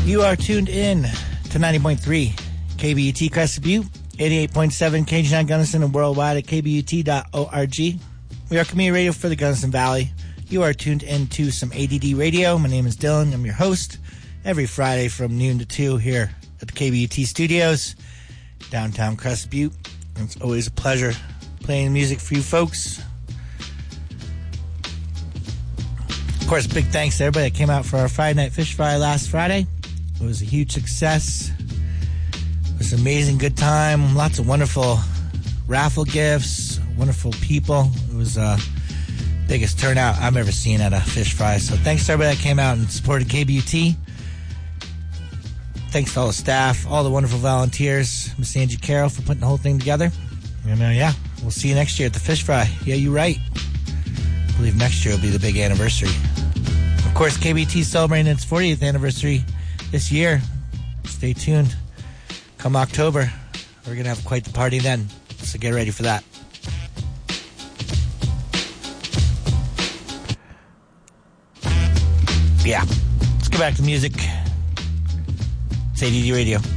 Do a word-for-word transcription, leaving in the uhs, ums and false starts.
You are tuned in to ninety point three K B U T Crescent Butte, eighty-eight point seven K G nine Gunnison, and worldwide at K B U T dot org. We are community radio for the Gunnison Valley. You are tuned in to some A D D radio. My name is Dylan. I'm your host every Friday from noon to two here at the K B U T studios, downtown Crescent Butte. It's always a pleasure playing music for you folks. Of course, big thanks to everybody that came out for our Friday Night Fish Fry last Friday. It was a huge success. It was an amazing good time. Lots of wonderful raffle gifts, wonderful people. It was the uh, biggest turnout I've ever seen at a fish fry. So thanks to everybody that came out and supported K B U T. Thanks to all the staff, all the wonderful volunteers, Miss Angie Carroll for putting the whole thing together. And uh, yeah, we'll see you next year at the fish fry. Yeah, you're right. I believe next year will be the big anniversary. Of course, K B U T is celebrating its fortieth anniversary this year. Stay tuned. Come October, we're going to have quite the party then. So get ready for that. Yeah. Let's get back to music. It's A D D Radio.